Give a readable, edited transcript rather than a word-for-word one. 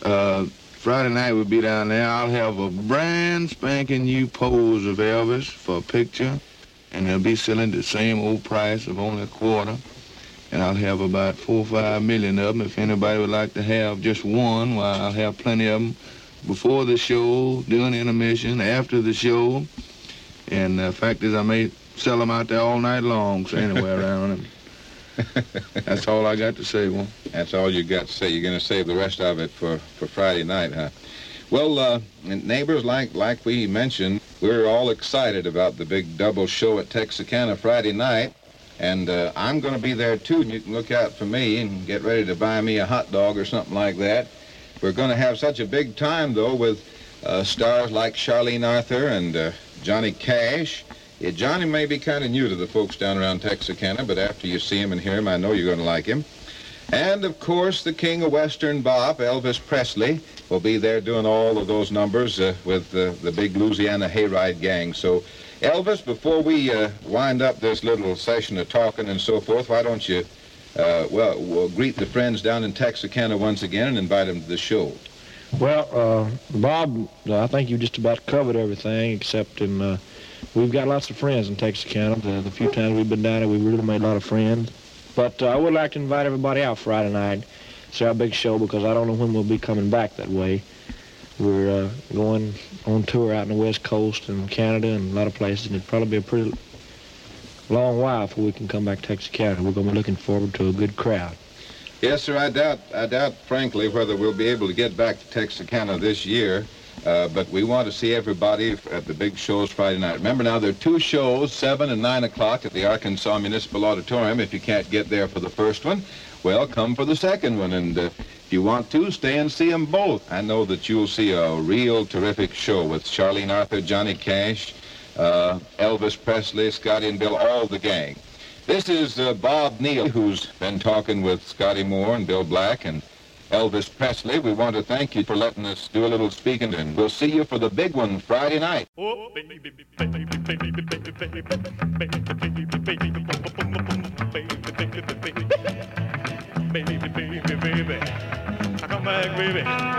Friday night we'll be down there. I'll have a brand spanking new pose of Elvis for a picture, and they'll be selling the same old price of only a quarter. And I'll have about 4 or 5 million of them. If anybody would like to have just one, well, I'll have plenty of them before the show, during the intermission, after the show. And the fact is, I may sell them out there all night long, so anywhere around them. That's all I got to say, Well. That's all you got to say. You're going to save the rest of it for Friday night, huh? Well, neighbors, like we mentioned, we're all excited about the big double show at Texarkana Friday night. And I'm going to be there, too, and you can look out for me and get ready to buy me a hot dog or something like that. We're going to have such a big time, though, with stars like Charlene Arthur and Johnny Cash. Yeah, Johnny may be kind of new to the folks down around Texarkana, but after you see him and hear him, I know you're going to like him. And, of course, the king of Western bop, Elvis Presley, will be there doing all of those numbers with the big Louisiana Hayride gang. So, Elvis, before we wind up this little session of talking and so forth, why don't you, we'll greet the friends down in Texarkana once again and invite them to the show. Well, Bob, I think you just about covered everything, except we've got lots of friends in Texarkana. The few times we've been down there, we've really made a lot of friends. But I would like to invite everybody out Friday night, see our big show, because I don't know when we'll be coming back that way. We're going on tour out in the West Coast and Canada and a lot of places, and it'd probably be a pretty long while before we can come back to Texarkana. We're going to be looking forward to a good crowd. Yes, sir, I doubt, frankly, whether we'll be able to get back to Texarkana this year, but we want to see everybody at the big shows Friday night. Remember now, there are 2 shows, 7 and 9 o'clock at the Arkansas Municipal Auditorium. If you can't get there for the first one, well, come for the second one, and if you want to, stay and see them both. I know that you'll see a real terrific show with Charlene Arthur, Johnny Cash, Elvis Presley, Scotty and Bill, all the gang. This is Bob Neal, who's been talking with Scotty Moore and Bill Black and Elvis Presley. We want to thank you for letting us do a little speaking, and we'll see you for the big one Friday night. Oh, baby, baby, baby, baby, baby, baby, baby, baby, baby, baby, baby, baby, come back, baby.